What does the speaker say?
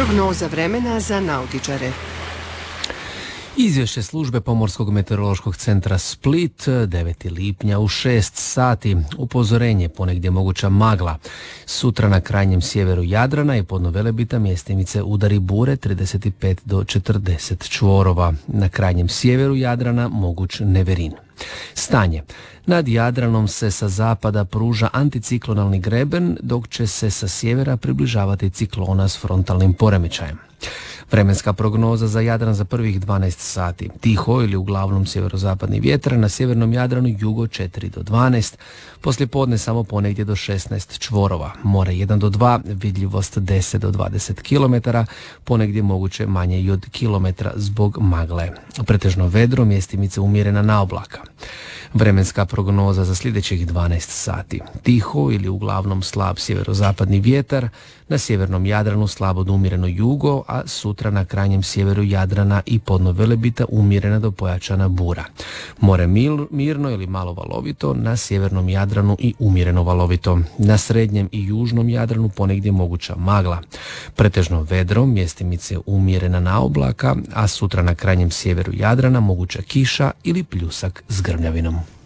Prognoza vremena za nautičare. Izvješće službe Pomorskog meteorološkog centra Split 9. lipnja u 6 sati. Upozorenje, ponegdje moguća magla. Sutra na krajnjem sjeveru Jadrana i podno Velebita mjestimice udari bure 35 do 40 čvorova. Na krajnjem sjeveru Jadrana moguć neverin. Stanje. Nad Jadranom se sa zapada pruža anticiklonalni greben, dok će se sa sjevera približavati ciklona s frontalnim poremećajem. Vremenska prognoza za Jadran za prvih 12 sati. Tiho ili uglavnom sjeverozapadni vjetar, na sjevernom Jadranu jugo 4 do 12, poslije podne samo ponegdje do 16 čvorova. More 1 do 2, vidljivost 10 do 20 km, ponegdje moguće manje i od kilometra zbog magle. Pretežno vedro, mjestimice umjerena na oblaka. Vremenska prognoza za sljedećih 12 sati. Tiho ili uglavnom slab sjeverozapadni vjetar, na sjevernom Jadranu slabo do umjereno jugo, a sutra na krajnjem sjeveru Jadrana i podno Velebita umjerena do pojačana bura. More mirno ili malo valovito, na sjevernom Jadranu i umjereno valovito. Na srednjem i južnom Jadranu ponegdje moguća magla. Pretežno vedro, mjestimice umjerena na oblaka, a sutra na krajnjem sjeveru Jadrana moguća kiša ili pljusak s grmljavinom.